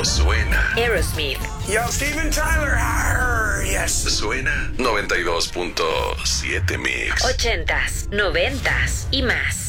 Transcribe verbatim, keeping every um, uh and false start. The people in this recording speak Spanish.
Suena. Aerosmith. Yo, Steven Tyler. Arr, yes. Suena noventa y dos punto siete Mix. Ochentas, noventas y más.